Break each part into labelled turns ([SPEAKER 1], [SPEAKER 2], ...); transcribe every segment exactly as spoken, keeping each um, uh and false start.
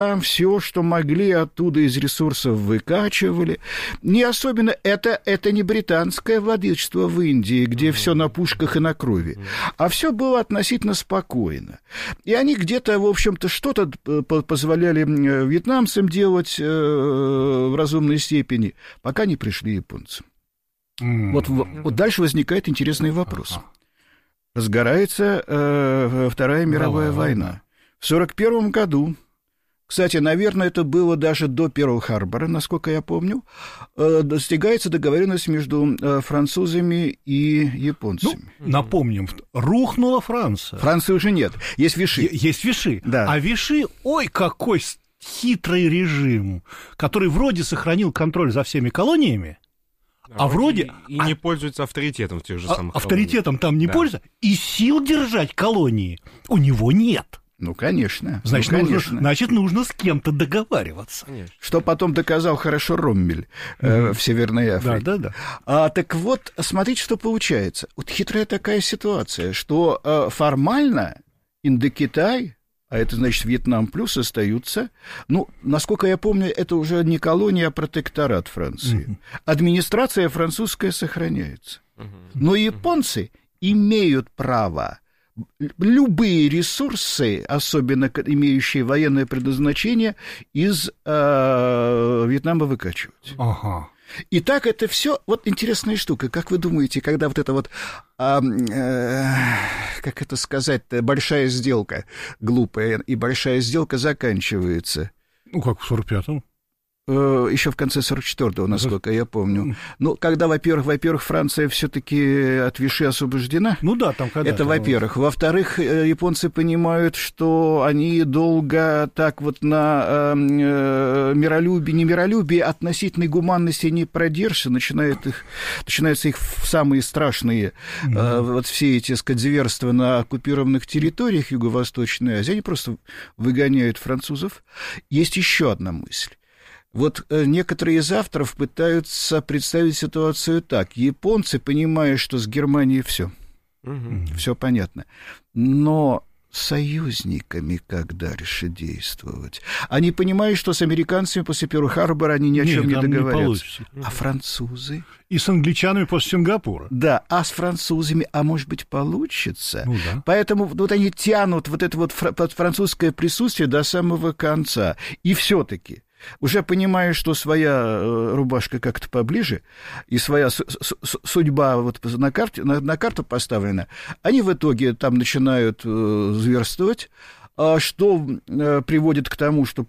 [SPEAKER 1] все, что могли, оттуда из ресурсов выкачивали. Не особенно это, это не британское владычество в Индии, где mm-hmm. все на пушках и на крови, mm-hmm. а все было относительно спокойно. И они где-то, в общем-то, что-то позволяли вьетнамцам делать в разумной степени, пока не пришли японцы. Mm-hmm. Вот, вот дальше возникает интересный вопрос. Uh-huh. Разгорается э, Вторая мировая Давай, война. война. В сорок первом году, кстати, наверное, это было даже до Перл-Харбора, насколько я помню, э, достигается договоренность между э, французами и японцами.
[SPEAKER 2] Ну, напомним, рухнула Франция.
[SPEAKER 1] Франции уже нет, есть Виши.
[SPEAKER 2] Есть Виши,
[SPEAKER 1] да.
[SPEAKER 2] А Виши, ой, какой хитрый режим, который вроде сохранил контроль за всеми колониями,
[SPEAKER 3] А,
[SPEAKER 2] а вроде...
[SPEAKER 3] И, и не пользуется авторитетом в тех же самых
[SPEAKER 2] Авторитетом
[SPEAKER 3] колониях.
[SPEAKER 2] там не
[SPEAKER 3] да.
[SPEAKER 2] пользуется, и сил держать колонии у него нет.
[SPEAKER 1] Ну, конечно.
[SPEAKER 2] Значит,
[SPEAKER 1] ну,
[SPEAKER 2] нужно,
[SPEAKER 1] конечно.
[SPEAKER 2] значит, нужно с кем-то договариваться.
[SPEAKER 3] Конечно.
[SPEAKER 1] Что потом доказал хорошо Роммель э, mm-hmm. в Северной Африке.
[SPEAKER 2] Да, да, да.
[SPEAKER 1] А, так вот, смотрите, что получается. Вот хитрая такая ситуация, что э, формально Индокитай, а это значит Вьетнам плюс, остаются, ну, насколько я помню, это уже не колония, а протекторат Франции. Mm-hmm. Администрация французская сохраняется. Mm-hmm. Но японцы имеют право любые ресурсы, особенно имеющие военное предназначение, из э, Вьетнама выкачивать.
[SPEAKER 2] Ага.
[SPEAKER 1] И так это все, вот интересная штука. Как вы думаете, когда вот это вот, а, э, как это сказать-то, большая сделка глупая, и большая сделка заканчивается?
[SPEAKER 2] Ну, как в сорок пятом.
[SPEAKER 1] Еще в конце сорок четвёртого, насколько я помню. Ну, когда, во-первых, во-первых, Франция все-таки от Виши освобождена.
[SPEAKER 2] Ну да, там когда-то.
[SPEAKER 1] Это, во-первых. Во-вторых, японцы понимают, что они долго так вот на э, миролюбие, не миролюбие, относительной гуманности не продержатся. Начинают их, начинаются их самые страшные, mm-hmm. э, вот все эти, так сказать, зверства на оккупированных территориях Юго-Восточной Азии. Они просто выгоняют французов. Есть еще одна мысль. Вот некоторые из авторов пытаются представить ситуацию так. Японцы, понимая, что с Германией все, угу. все понятно, но союзниками как дальше действовать? Они понимают, что с американцами после Перл-Харбора они ни о чем не договорятся. Не а французы?
[SPEAKER 2] И с англичанами после Сингапура.
[SPEAKER 1] Да, а с французами, а может быть, получится?
[SPEAKER 2] Ну, да.
[SPEAKER 1] Поэтому вот они тянут вот это вот французское присутствие до самого конца. И все-таки, уже понимая, что своя рубашка как-то поближе, и своя судьба вот на, карте, на, на карту поставлена, они в итоге там начинают зверствовать, что приводит к тому, что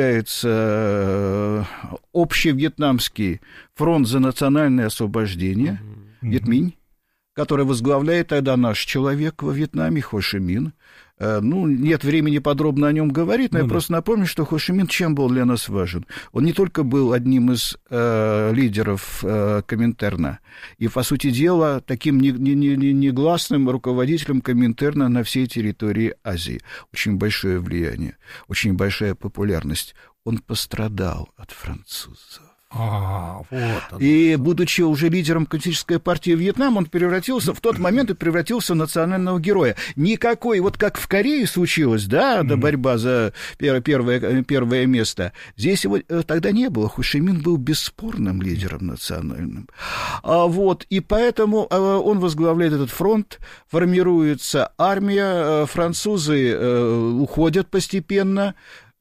[SPEAKER 1] появляется общевьетнамский фронт за национальное освобождение, mm-hmm. Вьетминь, который возглавляет тогда наш человек во Вьетнаме, Хо Ши Мин. Ну, нет времени подробно о нем говорить, но ну, я да. просто напомню, что Хо Ши Мин чем был для нас важен. Он не только был одним из э, лидеров э, Коминтерна, и, по сути дела, таким негласным руководителем Коминтерна на всей территории Азии. Очень большое влияние, очень большая популярность. Он пострадал от французов.
[SPEAKER 2] А, вот он.
[SPEAKER 1] И, будучи уже лидером Коммунистической партии Вьетнама, он превратился, в тот момент и превратился в национального героя. Никакой, вот как в Корее случилось, да, mm-hmm. борьба за первое, первое место, здесь его тогда не было. Хо Ши Мин был бесспорным лидером национальным. А вот, и поэтому он возглавляет этот фронт, формируется армия, французы уходят постепенно.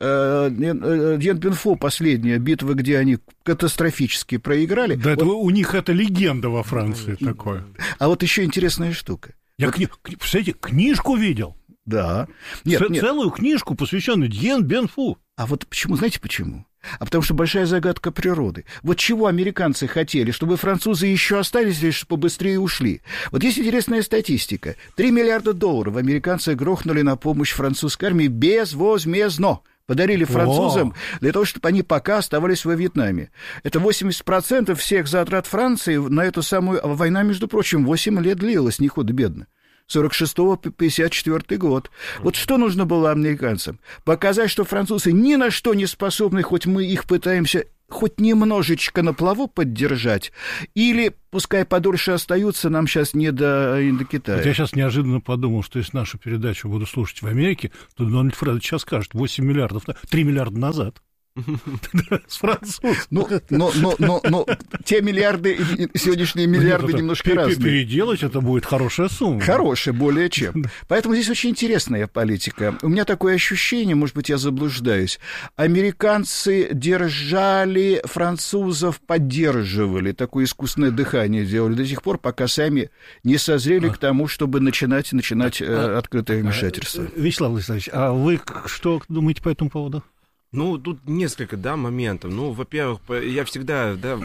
[SPEAKER 1] Дien Bien Phu, последняя битва, где они катастрофически проиграли.
[SPEAKER 2] Да,
[SPEAKER 1] вот.
[SPEAKER 2] это, у них это легенда во Франции такое.
[SPEAKER 1] А вот еще интересная штука.
[SPEAKER 2] Я,
[SPEAKER 1] вот...
[SPEAKER 2] кни... Кстати, книжку видел.
[SPEAKER 1] Да. Нет,
[SPEAKER 2] Ц-
[SPEAKER 1] нет.
[SPEAKER 2] Целую книжку, посвященную Dien Bien Phu.
[SPEAKER 1] А вот почему, знаете почему? А потому что большая загадка природы. Вот чего американцы хотели? Чтобы французы еще остались, лишь побыстрее ушли. Вот есть интересная статистика. Три миллиарда долларов американцы грохнули на помощь французской армии безвозмездно. Подарили французам О. для того, чтобы они пока оставались во Вьетнаме. Это восемьдесят процентов всех затрат Франции на эту самую... Война, между прочим, восемь лет длилась, не худо-бедно. сорок шестого по пятьдесят четвёртый год. Вот что нужно было американцам? Показать, что французы ни на что не способны, хоть мы их пытаемся хоть немножечко на плаву поддержать, или пускай подольше остаются, нам сейчас не до Индокитая.
[SPEAKER 2] Вот я сейчас неожиданно подумал, что если нашу передачу буду слушать в Америке, то Дональд Фредович сейчас скажет восемь миллиардов, три миллиарда назад. С французским.
[SPEAKER 1] Ну, но, но, но, но те миллиарды, сегодняшние миллиарды
[SPEAKER 2] ну,
[SPEAKER 1] немножко разные.
[SPEAKER 2] Переделать это будет хорошая сумма.
[SPEAKER 1] Хорошая, более чем. Поэтому здесь очень интересная политика. У меня такое ощущение, может быть, я заблуждаюсь. Американцы держали французов, поддерживали, такое искусственное дыхание делали до сих пор, пока сами не созрели а. к тому, чтобы начинать, начинать а, открытое вмешательство.
[SPEAKER 2] Вячеслав Владиславович, а вы что думаете по этому поводу?
[SPEAKER 3] Ну, тут несколько, да, моментов. Ну, во-первых, я всегда, да,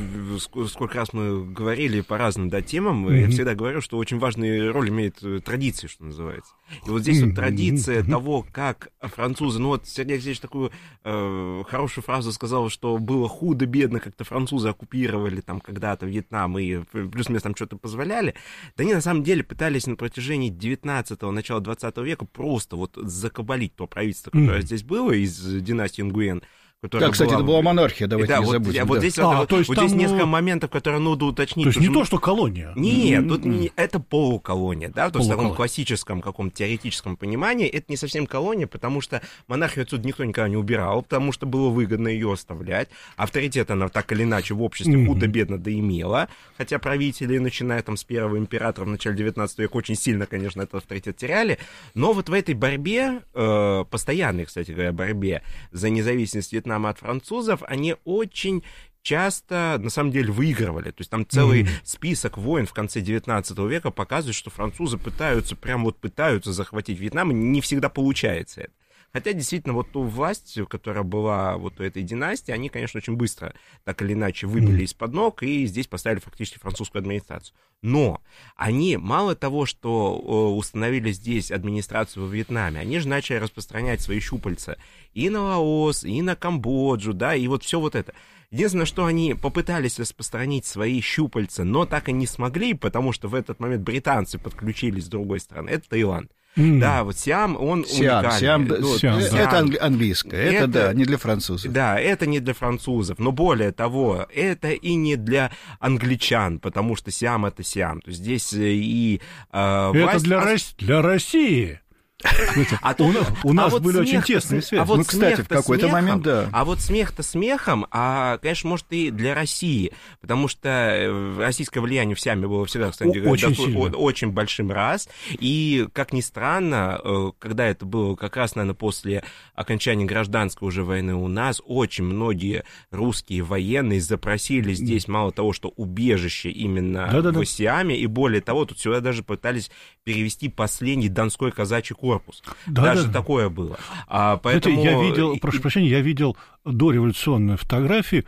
[SPEAKER 3] сколько раз мы говорили по разным, да, темам, mm-hmm. я всегда говорю, что очень важную роль имеет традиция, что называется. И вот здесь mm-hmm. вот традиция mm-hmm. того, как французы, ну вот Сергей Алексеевич такую э, хорошую фразу сказал, что было худо-бедно, как-то французы оккупировали там когда-то Вьетнам и плюс-минус там что-то позволяли. Да они на самом деле пытались на протяжении девятнадцатого, начала двадцатого века просто вот закабалить то правительство, которое mm-hmm. здесь было из династии Нгуен.
[SPEAKER 1] Да, кстати, была... это была монархия, давайте
[SPEAKER 3] да,
[SPEAKER 1] не
[SPEAKER 3] вот,
[SPEAKER 1] забудем.
[SPEAKER 3] Вот,
[SPEAKER 1] да.
[SPEAKER 3] здесь,
[SPEAKER 2] а,
[SPEAKER 3] вот,
[SPEAKER 2] то есть
[SPEAKER 3] вот
[SPEAKER 2] там...
[SPEAKER 3] здесь несколько моментов, которые надо уточнить.
[SPEAKER 2] То есть не
[SPEAKER 3] что...
[SPEAKER 2] то, что колония?
[SPEAKER 3] Нет,
[SPEAKER 2] mm-hmm.
[SPEAKER 3] тут не... это полуколония, да, то есть в таком классическом каком-то теоретическом понимании это не совсем колония, потому что монархию отсюда никто никогда не убирал, потому что было выгодно ее оставлять. Авторитет она так или иначе в обществе mm-hmm. худо-бедно доимела, хотя правители, начиная там с первого императора в начале девятнадцатого века, очень сильно, конечно, этот авторитет теряли, но вот в этой борьбе, э, постоянной, кстати говоря, борьбе за независимость Вьетнама от французов, они очень часто, на самом деле, выигрывали. То есть там целый mm-hmm. список войн в конце девятнадцатого века показывает, что французы пытаются, прям вот пытаются захватить Вьетнам, и не всегда получается это. Хотя, действительно, вот ту власть, которая была вот у этой династии, они, конечно, очень быстро, так или иначе, выбили mm-hmm. из-под ног, и здесь поставили фактически французскую администрацию. Но они, мало того, что установили здесь администрацию во Вьетнаме, они же начали распространять свои щупальца и на Лаос, и на Камбоджу, да, и вот все вот это. Единственное, что они попытались распространить свои щупальца, но так и не смогли, потому что в этот момент британцы подключились с другой стороны, это Таиланд. Mm. Да, вот Сиам, он
[SPEAKER 1] Сиам,
[SPEAKER 3] уникальный.
[SPEAKER 1] Сиам,
[SPEAKER 3] вот,
[SPEAKER 1] Сиам,
[SPEAKER 3] Сиам.
[SPEAKER 1] Это англи- английское, это, это, да, не для французов.
[SPEAKER 3] Да, это не для французов, но более того, это и не для англичан, потому что Сиам — это Сиам. То есть здесь и э,
[SPEAKER 2] власть...
[SPEAKER 3] Это
[SPEAKER 2] для, Рос... для России. А у, то, у нас а вот были очень тесные связи.
[SPEAKER 3] А вот
[SPEAKER 1] ну, кстати, в какой-то
[SPEAKER 3] смехом,
[SPEAKER 1] момент, да.
[SPEAKER 3] А вот смех-то смехом, а, конечно, может, и для России, потому что российское влияние в Сиаме было всегда, кстати говоря,
[SPEAKER 2] очень,
[SPEAKER 3] до, очень большим раз. И, как ни странно, когда это было как раз, наверное, после окончания гражданской уже войны у нас, очень многие русские военные запросили здесь, мало того, что убежище именно Да-да-да. в Сиаме, и более того, тут сюда даже пытались перевести последний Донской казачий корпус. Корпус. Да, Даже да. такое было. А, поэтому...
[SPEAKER 2] Это я видел, прошу прощения, я видел дореволюционную фотографию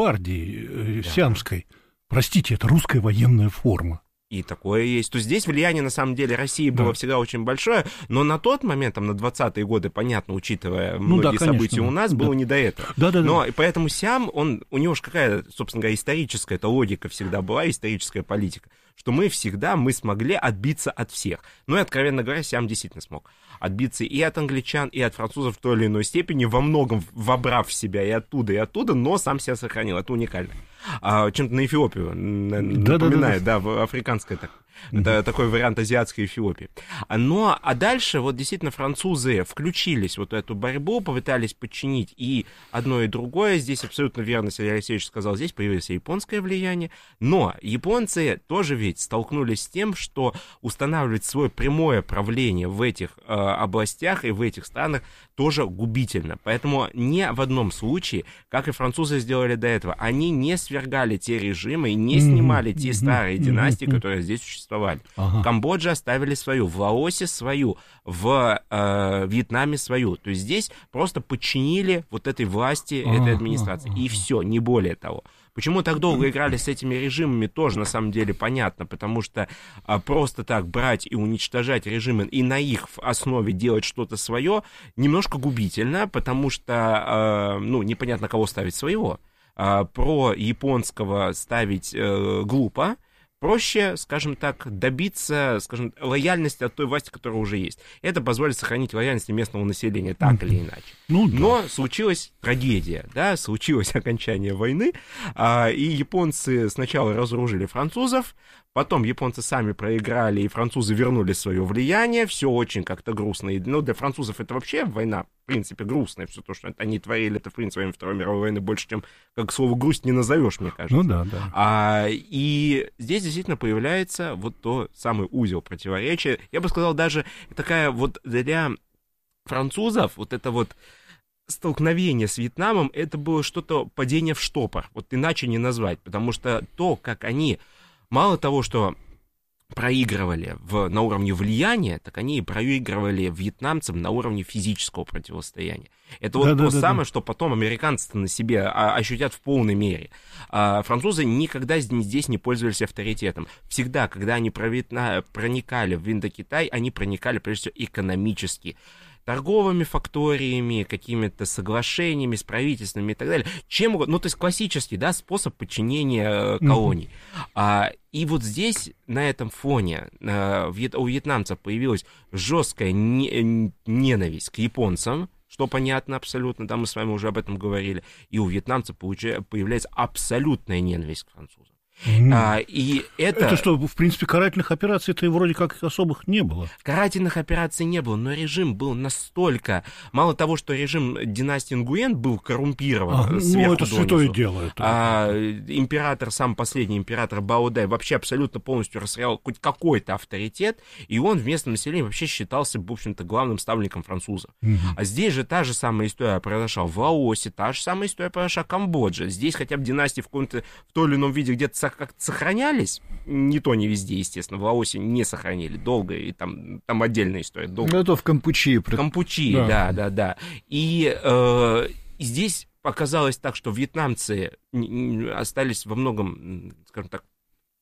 [SPEAKER 2] гвардии э, да. сиамской. Простите, это русская военная форма.
[SPEAKER 3] И такое есть. То есть здесь влияние, на самом деле, России было да. всегда очень большое, но на тот момент, там, на двадцатые годы, понятно, учитывая ну, многие да, конечно, события да. у нас, да. было не до этого.
[SPEAKER 2] Да, да,
[SPEAKER 3] но
[SPEAKER 2] да.
[SPEAKER 3] поэтому Сиам, он, у него же какая, собственно говоря, историческая эта логика всегда была, историческая политика, что мы всегда, мы смогли отбиться от всех. Ну и, откровенно говоря, Сиам действительно смог отбиться и от англичан, и от французов в той или иной степени, во многом вобрав в себя и оттуда, и оттуда, но сам себя сохранил. Это уникально. А, чем-то на Эфиопию напоминает, да, да, да, да, африканская так. Mm-hmm. Это такой вариант азиатской Эфиопии. Но, а дальше вот действительно французы включились в вот эту борьбу, попытались подчинить и одно, и другое. Здесь абсолютно верно Сергей Алексеевич сказал, здесь появилось японское влияние. Но японцы тоже ведь столкнулись с тем, что устанавливать свое прямое правление в этих э, областях и в этих странах тоже губительно. Поэтому ни в одном случае, как и французы сделали до этого, они не свергали те режимы и не mm-hmm. снимали те старые mm-hmm. династии, которые здесь существовали. Ага. В Камбодже оставили свою, в Лаосе свою, в э, Вьетнаме свою. То есть здесь просто подчинили вот этой власти, ага. этой администрации. И все, не более того. Почему так долго играли с этими режимами, тоже на самом деле понятно, потому что а, просто так брать и уничтожать режимы и на их основе делать что-то свое немножко губительно, потому что, а, ну, непонятно, кого ставить своего. А, про японского ставить а, глупо, проще, скажем так, добиться, скажем, лояльности от той власти, которая уже есть. Это позволит сохранить лояльность местного населения, так или иначе.
[SPEAKER 2] Ну, да.
[SPEAKER 3] Но случилась трагедия, да, случилось окончание войны, и японцы сначала разоружили французов, потом японцы сами проиграли, и французы вернули свое влияние, все очень как-то грустно. Ну, для французов это вообще война, в принципе, грустная, все то, что они творили, это, в принципе, во время Второй мировой войны больше, чем, как слово грусть, не назовешь, мне кажется.
[SPEAKER 2] Ну, да, да.
[SPEAKER 3] А, и здесь действительно появляется вот то самый узел противоречия. Я бы сказал, даже такая вот для французов, вот это вот столкновение с Вьетнамом, это было что-то падение в штопор, вот иначе не назвать, потому что то, как они мало того, что проигрывали в, на уровне влияния, так они и проигрывали вьетнамцам на уровне физического противостояния. Это вот да, то да, самое, да. что потом американцы на себе ощутят в полной мере. А французы никогда здесь не пользовались авторитетом. Всегда, когда они проникали в Индокитай, они проникали, прежде всего, экономически. Торговыми факториями, какими-то соглашениями с правительствами и так далее. Чем угодно. Ну, то есть классический, да, способ подчинения колоний. Mm-hmm. А, и вот здесь, на этом фоне, а, у вьетнамцев появилась жесткая не, ненависть к японцам, что понятно абсолютно, да, мы с вами уже об этом говорили. И у вьетнамцев появляется абсолютная ненависть к французам. Mm. А, и это...
[SPEAKER 2] это что, в принципе, карательных операций-то вроде как особых не было.
[SPEAKER 3] Карательных операций не было, но режим был настолько... Мало того, что режим династии Нгуен был коррумпирован а, сверху
[SPEAKER 2] ну, это святое дело. Это...
[SPEAKER 3] А, император, сам последний император Баодай вообще абсолютно полностью расстрелял хоть какой-то авторитет, и он в местном населении вообще считался, в общем-то, главным ставленником французов. Mm-hmm. А здесь же та же самая история произошла в Лаосе, та же самая история произошла в Камбодже. Здесь хотя бы династии в каком-то, в той или ином виде где-то как-то сохранялись, не то не везде, естественно, в Лаосе не сохранили долго, и там, там отдельная история. Долго.
[SPEAKER 1] Ну, это в Кампучи.
[SPEAKER 3] В Кампучи, да, да, да. да. И э, здесь оказалось так, что вьетнамцы остались во многом, скажем так,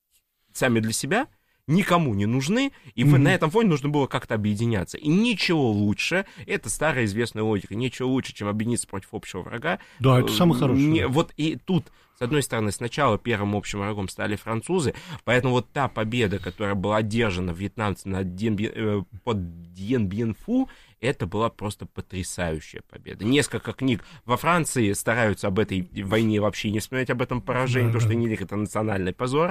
[SPEAKER 3] сами для себя, никому не нужны, и mm-hmm. на этом фоне нужно было как-то объединяться. И ничего лучше, это старая известная логика, ничего лучше, чем объединиться против общего врага.
[SPEAKER 2] Да, это самое хорошее.
[SPEAKER 3] Не, вот и тут, с одной стороны, сначала первым общим врагом стали французы, поэтому вот та победа, которая была одержана вьетнамцами над Дien Bien, э, под Дien Bien Phu, это была просто потрясающая победа. Несколько книг во Франции стараются об этой войне вообще не вспоминать, об этом поражении, да, потому что они это национальный позор.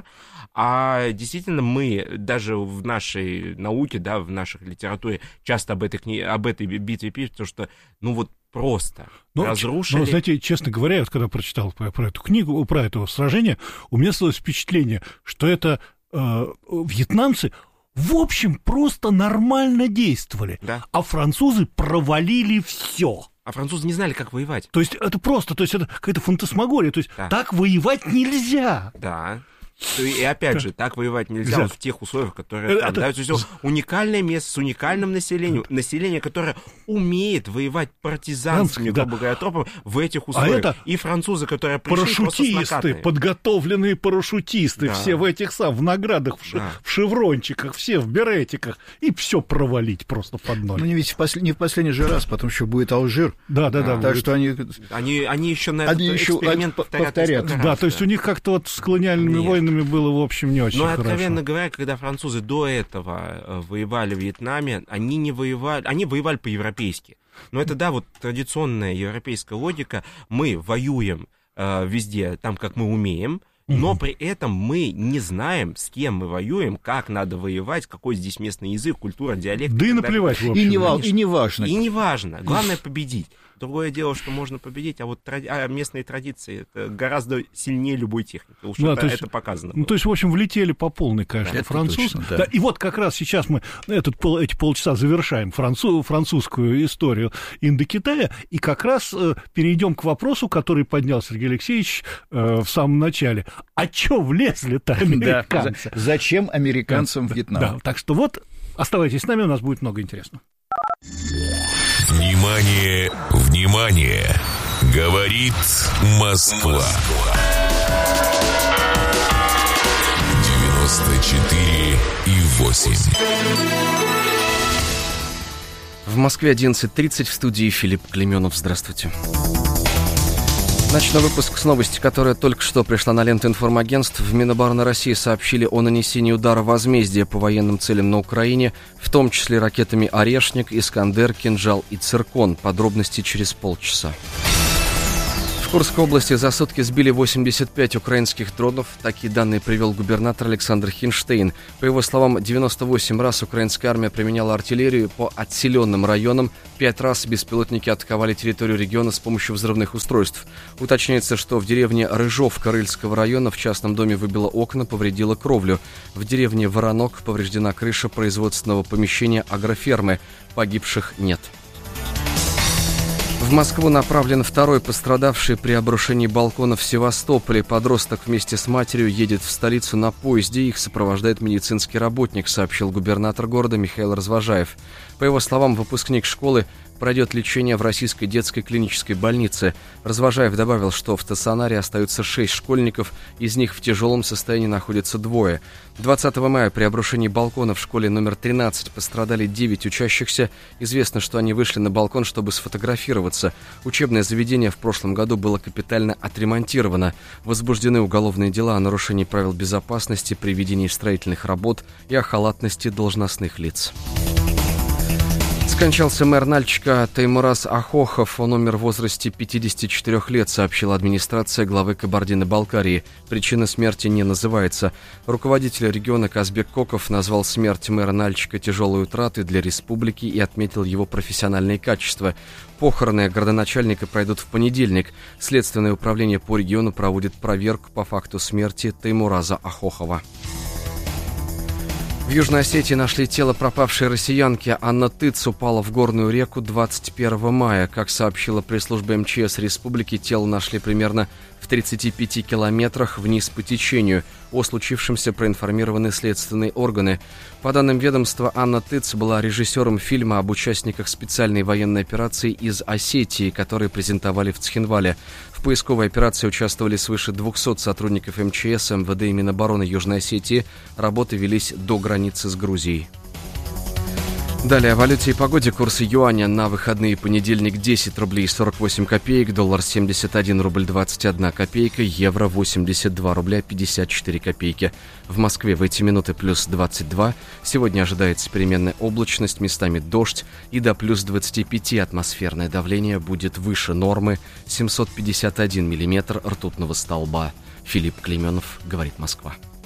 [SPEAKER 3] А действительно мы даже в нашей науке, да, в нашей литературе часто об этой, кни... об этой битве пишут, потому что, ну вот, просто но, разрушили.
[SPEAKER 2] Но, знаете, честно говоря, вот когда прочитал про, про эту книгу, про это сражение, у меня сложилось впечатление, что это э, вьетнамцы в общем просто нормально действовали,
[SPEAKER 3] да.
[SPEAKER 2] а французы провалили все.
[SPEAKER 3] А французы не знали, как воевать.
[SPEAKER 2] То есть это просто, то есть это какая-то фантасмагория, то есть да. так воевать нельзя.
[SPEAKER 3] Да. И опять же, так воевать нельзя вот в тех условиях, которые там,
[SPEAKER 2] это...
[SPEAKER 3] да, то есть уникальное место с уникальным населением, население, которое умеет воевать партизанскими, да. грубо говоря, тропами в этих условиях. А это... И французы, которые пришли просто с накатами.
[SPEAKER 2] Подготовленные парашютисты, да. все в этих сам, в наградах, в,
[SPEAKER 3] да.
[SPEAKER 2] в шеврончиках, все в беретиках, и все провалить просто под ноль.
[SPEAKER 1] Ну, не ведь в посл... не в последний же раз, потом еще будет Алжир.
[SPEAKER 2] Да, да, да.
[SPEAKER 1] Так будет... что они...
[SPEAKER 3] Они, они еще на
[SPEAKER 1] они
[SPEAKER 3] этот
[SPEAKER 1] еще
[SPEAKER 3] эксперимент повторят.
[SPEAKER 1] повторят.
[SPEAKER 3] Да,
[SPEAKER 2] да, то есть у них как-то вот с колониальными Нет. войнами было, в общем, не очень
[SPEAKER 3] Но,
[SPEAKER 2] хорошо.
[SPEAKER 3] откровенно говоря, когда французы до этого воевали в Вьетнаме, они не воевали, они воевали по-европейски. Но это, да, вот традиционная европейская логика. Мы воюем э, везде, там, как мы умеем, но угу. при этом мы не знаем, с кем мы воюем, как надо воевать, какой здесь местный язык, культура, диалект.
[SPEAKER 2] Да и, и наплевать, в общем.
[SPEAKER 1] И не, вал, и не важно.
[SPEAKER 3] И не важно. Главное победить. Другое дело, что можно победить, а вот тради... а местные традиции это гораздо сильнее любой техники. Уж да, это, есть, это показано.
[SPEAKER 2] Ну, то есть, в общем, влетели по полной, конечно, да, французы. Точно, да. Да, и вот как раз сейчас мы этот, пол, эти полчаса завершаем француз, французскую историю Индокитая, и как раз э, перейдем к вопросу, который поднял Сергей Алексеевич э, в самом начале. А чё влезли-то американцы?
[SPEAKER 1] Да. Зачем американцам
[SPEAKER 2] да,
[SPEAKER 1] Вьетнам?
[SPEAKER 2] Да, так что вот, оставайтесь с нами, у нас будет много интересного.
[SPEAKER 4] Внимание, внимание! Говорит Москва. девяносто четыре и восемь.
[SPEAKER 5] В Москве одиннадцать тридцать, в студии Филипп Клеменов. Здравствуйте. Ночной выпуск с новостью, которая только что пришла на ленту информагентств. В Минобороны России сообщили о нанесении удара возмездия по военным целям на Украине, в том числе ракетами «Орешник», «Искандер», «Кинжал» и «Циркон». Подробности через полчаса. В Курской области за сутки сбили восемьдесят пять украинских дронов. Такие данные привел губернатор Александр Хинштейн. По его словам, девяносто восемь раз украинская армия применяла артиллерию по отселенным районам. Пять раз беспилотники атаковали территорию региона с помощью взрывных устройств. Уточняется, что в деревне Рыжовка Рыльского района в частном доме выбило окна, повредило кровлю. В деревне Воронок повреждена крыша производственного помещения агрофермы. Погибших нет. В Москву направлен второй пострадавший при обрушении балкона в Севастополе. Подросток вместе с матерью едет в столицу на поезде. Их сопровождает медицинский работник, сообщил губернатор города Михаил Развожаев. По его словам, выпускник школы пройдет лечение в Российской детской клинической больнице. Развожаев добавил, что в стационаре остаются шесть школьников, из них в тяжелом состоянии находятся двое. двадцатого мая при обрушении балкона в школе номер тринадцать пострадали девять учащихся. Известно, что они вышли на балкон, чтобы сфотографироваться. Учебное заведение в прошлом году было капитально отремонтировано. Возбуждены уголовные дела о нарушении правил безопасности при ведении строительных работ и о халатности должностных лиц. Скончался мэр Нальчика Теймураз Ахохов. Он умер в возрасте пятидесяти четырёх лет, сообщила администрация главы Кабардино-Балкарии. Причина смерти не называется. Руководитель региона Казбек Коков назвал смерть мэра Нальчика тяжелой утратой для республики и отметил его профессиональные качества. Похороны городоначальника пройдут в понедельник. Следственное управление по региону проводит проверку по факту смерти Теймураза Ахохова. В Южной Осетии нашли тело пропавшей россиянки. Анна Тыц упала в горную реку двадцать первого мая. Как сообщила пресс-служба эм че эс республики, тело нашли примерно в тридцати пяти километрах вниз по течению. О случившемся проинформированы следственные органы. По данным ведомства, Анна Тыц была режиссером фильма об участниках специальной военной операции из Осетии, которые презентовали в Цхинвале. В поисковой операции участвовали свыше двухсот сотрудников эм че эс, эм вэ дэ и Минобороны Южной Осетии. Работы велись до границы с Грузией. Далее о валюте и погоде. Курсы юаня на выходные: понедельник десять рублей сорок восемь копеек, доллар семьдесят один рубль двадцать одна копейка, евро восемьдесят два рубля пятьдесят четыре копейки. В Москве в эти минуты плюс двадцать два. Сегодня ожидается переменная облачность, местами дождь, и до плюс двадцати пяти атмосферное давление будет выше нормы, семьсот пятьдесят один миллиметр ртутного столба. Филипп Клейменов, говорит Москва.